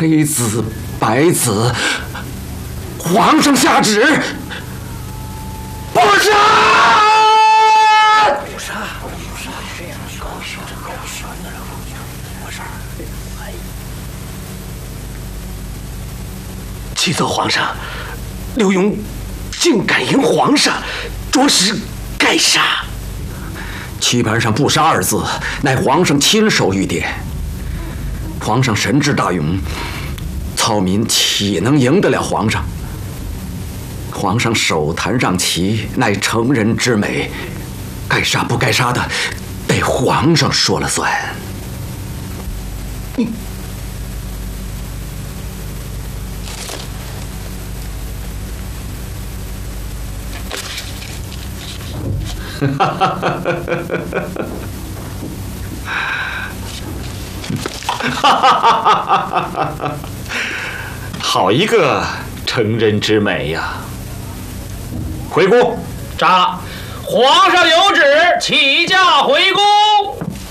黑子白子，皇上下旨，不杀！不杀！这样高兴，这高悬的了，我事儿。启奏皇上，刘墉竟敢迎皇上，着实该杀。棋盘上不杀二字，乃皇上亲手御点。皇上神智大勇，操民岂能赢得了皇上？皇上手弹让棋，乃成人之美，该杀不该杀的，得皇上说了算。好一个成人之美呀！回宫， 杀！皇上有旨，起驾回宫。